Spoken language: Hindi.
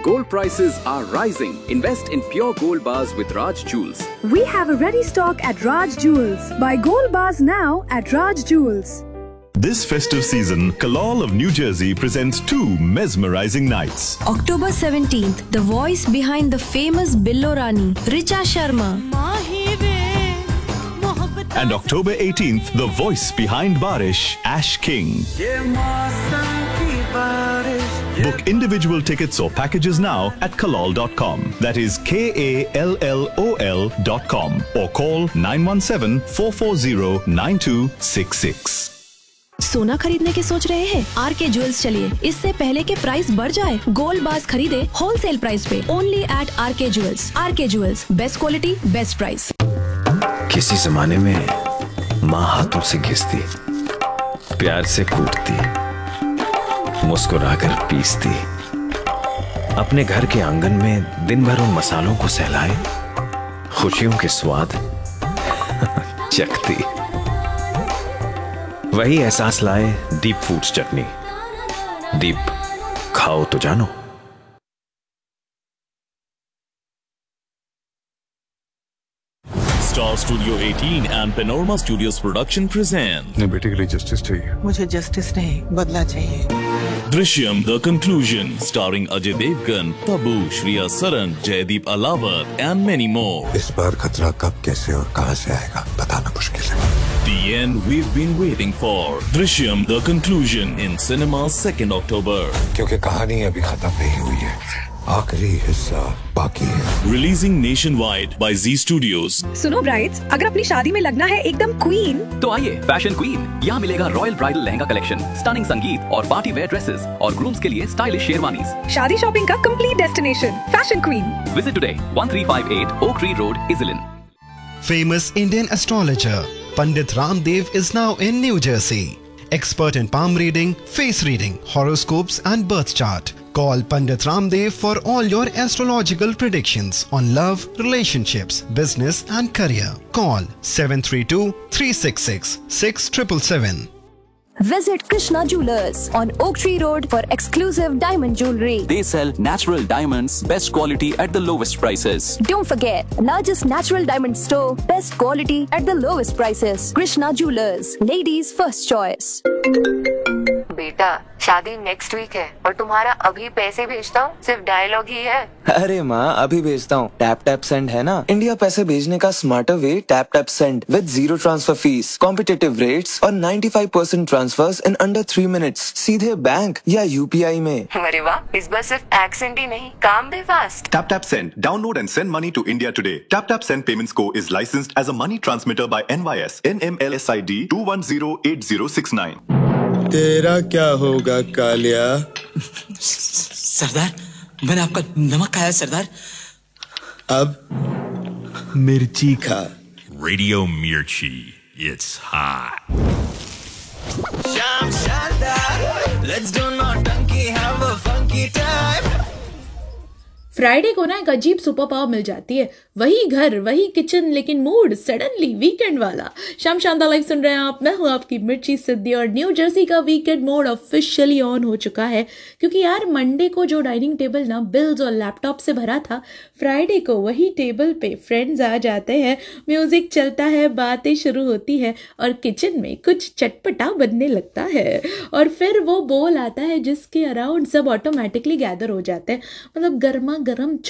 Gold prices are rising. Invest in pure gold bars with Raj Jewels. We have a ready stock at Raj Jewels. Buy gold bars now at Raj Jewels. This festive season, Kalol of New Jersey presents 2 mesmerizing nights. October 17th, the voice behind the famous Billo Rani, Richa Sharma. And October 18th, the voice behind Barish, Ash King. Book individual tickets or packages now at kalol.com. That is KALLOL.com or call 917-440-9266. सोना खरीदने की सोच रहे हैं? आरके ज्वेल्स चलिए, इससे पहले के प्राइस बढ़ जाए। गोल्ड बार्स खरीदे होलसेल प्राइस पे, only eight R K jewels. R K jewels, best quality, best price. किसी जमाने में माँ हाथों से घिसती, प्यार से कूटती, मुस्कुराकर पीसती, अपने घर के आंगन में दिन भर उन मसालों को सहलाए, खुशियों के स्वाद चखती। वही एहसास लाए दीप फूड्स चटनी। दीप, खाओ तो जानो। Star Studio 18 and Panorama Studios Production present अपने बेटे के लिए जस्टिस चाहिए। मुझे जस्टिस नहीं, बदला चाहिए। Drishyam The Conclusion, starring Ajay Devgan, Tabu, Shriya Saran, Jaideep Alawat and many more. इस बार खतरा कब, कैसे और कहां से आएगा बताना मुश्किल है। The end we've been waiting for. Drishyam The Conclusion in cinemas 2nd October. क्योंकि कहानी अभी खत्म नहीं हुई है, आखिरी हिस्सा बाकी है। Releasing nationwide by Z Studios. सुनो ब्राइड्स, अगर अपनी शादी में लगना है एकदम क्वीन, तो आइए फैशन क्वीन, यहाँ मिलेगा royal bridal lehenga collection, stunning संगीत और पार्टी वेयर ड्रेसेस और ग्रूम्स के लिए स्टाइलिश शेरवानीज। शादी शॉपिंग का complete destination, fashion queen. Visit today, 1358 Oak Tree Road, Iselin. Famous Indian astrologer Pandit Ramdev is now in New Jersey. Expert in palm reading, face reading, horoscopes and birth chart. Call Pandit Ramdev for all your astrological predictions on love, relationships, business and career. Call 732-366-6777. Visit Krishna Jewelers on Oak Tree Road for exclusive diamond jewelry. They sell natural diamonds, best quality at the lowest prices. Don't forget, largest natural diamond store, best quality at the lowest prices. Krishna Jewelers, ladies' first choice. बेटा, शादी नेक्स्ट वीक है और तुम्हारा अभी पैसे भेजता हूँ सिर्फ डायलॉग ही है। अरे माँ, अभी भेजता हूँ। टैप टैप सेंड है ना, इंडिया पैसे भेजने का smarter way. Tap tap send with 0 transfer fees, competitive rates और 95% ट्रांसफर्स इन अंडर 3 मिनट्स, सीधे बैंक या यूपीआई में। अरे वाह, इस बार सिर्फ एक्सेंट ही नहीं, काम भी fast. Tap Tap Send. Download and send money to India today. Tap Tap Send Payments Co. is licensed as a money transmitter by NYS, NMLSID 2108069. तेरा क्या होगा कालिया? सरदार, मैंने आपका नमक खाया सरदार। अब मिर्ची खा। Radio Mirchi. It's hot. Sham Shandar, let's do nautanki, have a funky time. Friday को ना एक अजीब सुपर पावर मिल जाती है, वही घर वही किचन लेकिन मूड सडनली वीकेंड वाला। शाम शानदार लाइव सुन रहे हैं आप, मैं हूँ आपकी मिर्ची सिद्धि और न्यू जर्सी का वीकेंड मोड ऑफिशियली ऑन हो चुका है। क्योंकि यार मंडे को जो डाइनिंग टेबल ना बिल्स और लैपटॉप से भरा था, फ्राइडे को वही टेबल पे फ्रेंड्स आ जाते हैं, म्यूजिक चलता है, बातें शुरू होती है और किचन में कुछ चटपटा बनने लगता है और फिर वो बोल आता है जिसके अराउंड सब ऑटोमेटिकली गैदर हो जाते हैं। मतलब गर्मा गरम